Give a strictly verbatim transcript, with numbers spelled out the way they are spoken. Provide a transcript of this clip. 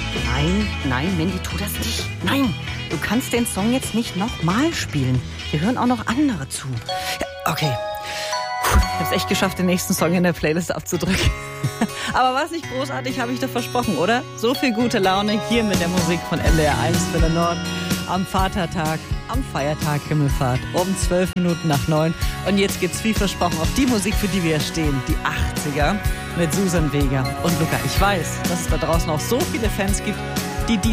Nein, nein, Mandy, tu das nicht. Nein, du kannst den Song jetzt nicht nochmal spielen. Wir hören auch noch andere zu. Ja, okay. Ich hab's echt geschafft, den nächsten Song in der Playlist abzudrücken. Aber war es nicht großartig, habe ich doch versprochen, oder? So viel gute Laune hier mit der Musik von N D R eins Welle Nord am Vatertag, am Feiertag Himmelfahrt um zwölf Minuten nach neun. Und jetzt geht's wie versprochen auf die Musik, für die wir stehen, die achtziger mit Susan Vega und Luca. Ich weiß, dass es da draußen auch so viele Fans gibt,